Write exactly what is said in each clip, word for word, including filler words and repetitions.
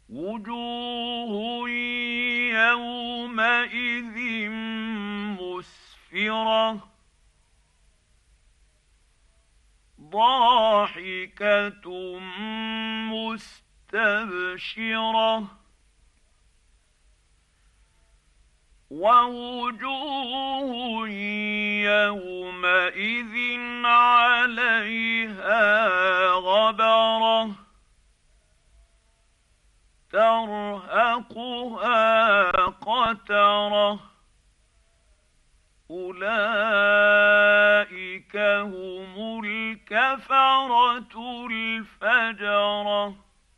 وجوه يومئذ مسفرة ضاحكة مستبشرة ووجوه يومئذ عليها غبرة ترهقها قترة أولئك هم الكفرة الفجرة.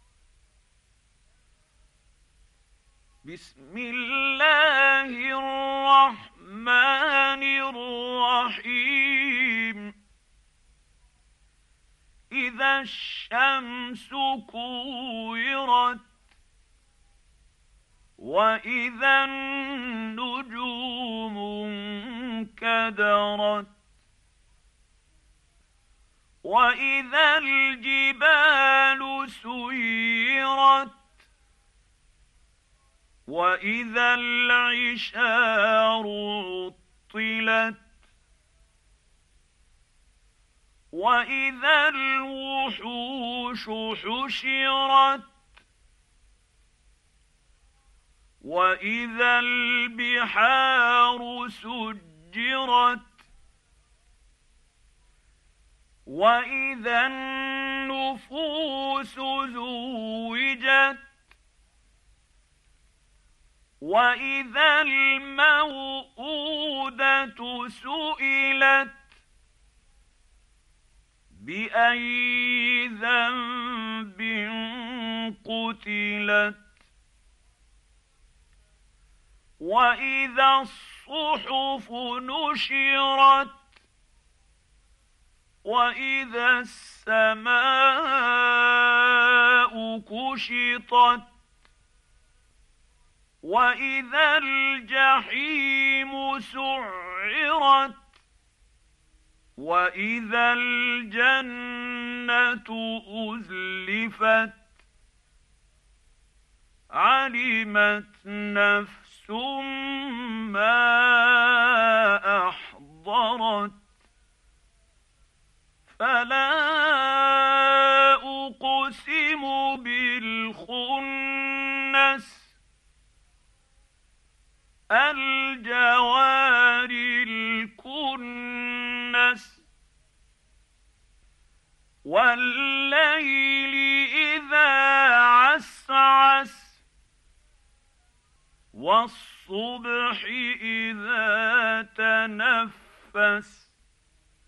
بسم الله الرحمن الرحيم إذا الشمس كورت وإذا النجوم انكدرت وإذا الجبال سيرت وإذا العشار عطلت وإذا الوحوش حشرت وإذا البحار سجرت وإذا النفوس زوجت وإذا الموءودة سئلت بأي ذنب قتلت وإذا الصحف نشرت وإذا السماء كشطت وإذا الجحيم سعرت وإذا الجنة أزلفت علمت نفس ما أحضرت فلا أقسم بالخنس الجوار الكنس والليل إذا عسعس والصبح إذا تنفس